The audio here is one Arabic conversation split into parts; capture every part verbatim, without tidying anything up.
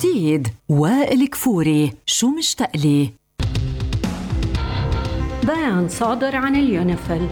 جديد وائل كفوري، شو مشتاق لي؟ بيان صادر عن اليونيفيل.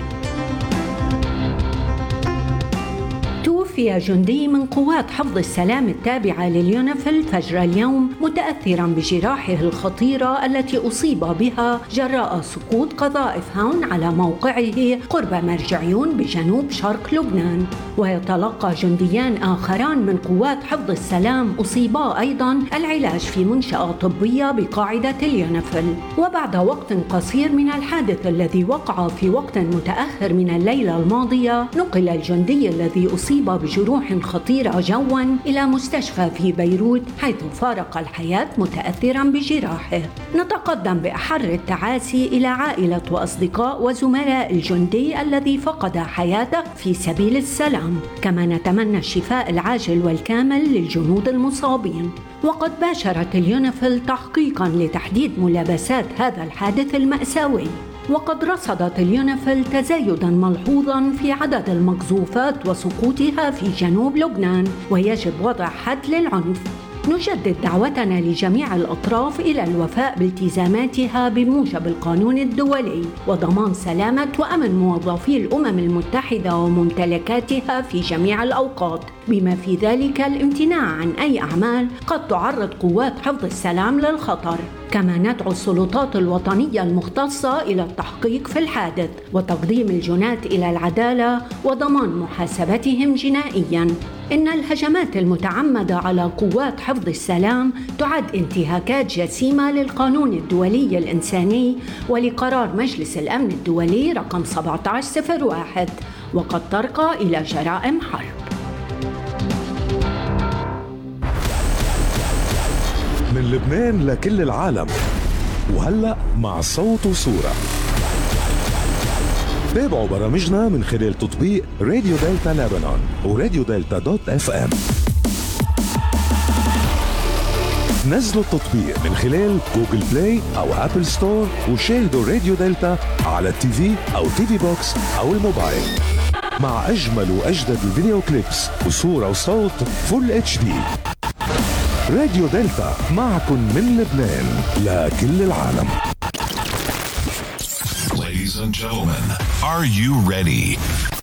توفي جندي من قوات حفظ السلام التابعة لليونيفيل فجر اليوم متأثراً بجراحه الخطيرة التي أصيب بها جراء سقوط قذائف هاون على موقعه قرب مرجعيون بجنوب شرق لبنان. ويتلقى جنديان آخران من قوات حفظ السلام أصيبا أيضاً العلاج في منشأة طبية بقاعدة اليونيفيل. وبعد وقت قصير من الحادث الذي وقع في وقت متأخر من الليلة الماضية، نقل الجندي الذي أصيب بجروح خطيرة جواً إلى مستشفى في بيروت، حيث فارق الحياة متأثراً بجراحه. نتقدم بأحر التعاسي إلى عائلة وأصدقاء وزملاء الجندي الذي فقد حياته في سبيل السلام، كما نتمنى الشفاء العاجل والكامل للجنود المصابين. وقد باشرت اليونيفيل تحقيقاً لتحديد ملابسات هذا الحادث المأساوي. وقد رصدت اليونيفيل تزايداً ملحوظاً في عدد المقذوفات وسقوطها في جنوب لبنان، ويجب وضع حد للعنف. نجدد دعوتنا لجميع الأطراف إلى الوفاء بالتزاماتها بموجب القانون الدولي وضمان سلامة وأمن موظفي الأمم المتحدة وممتلكاتها في جميع الأوقات، بما في ذلك الامتناع عن أي أعمال قد تعرض قوات حفظ السلام للخطر. كما ندعو السلطات الوطنية المختصة إلى التحقيق في الحادث وتقديم الجناة إلى العدالة وضمان محاسبتهم جنائياً. إن الهجمات المتعمدة على قوات حفظ السلام تعد انتهاكات جسيمة للقانون الدولي الإنساني ولقرار مجلس الأمن الدولي رقم سبعة عشر صفر واحد، وقد ترقى إلى جرائم حرب. من لبنان لكل العالم، وهلأ مع صوت وصورة. تابعوا برامجنا من خلال تطبيق راديو دلتا لبنان وراديو دلتا دوت اف ام. نزلوا التطبيق من خلال جوجل بلاي او ابل ستور وشاهدوا راديو دلتا على التي في او تي في بوكس او الموبايل، مع اجمل واجدد الفيديو كليبس وصورة وصوت فول اتش دي. راديو دلتا معكم من لبنان لكل العالم. Ladies and gentlemen, are you ready?